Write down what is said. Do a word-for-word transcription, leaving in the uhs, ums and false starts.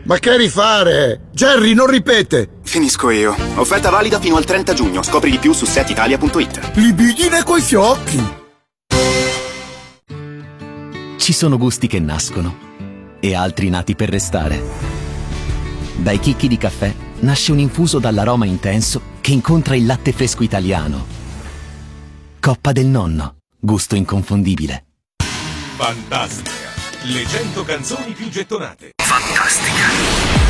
Ma che rifare? Jerry, non ripete! Finisco io. Offerta valida fino al trenta giugno. Scopri di più su set italia punto it. Libidine coi fiocchi! Ci sono gusti che nascono e altri nati per restare. Dai chicchi di caffè nasce un infuso dall'aroma intenso che incontra il latte fresco italiano. Coppa del Nonno, gusto inconfondibile. Fantastica, le cento canzoni più gettonate. Fantastica.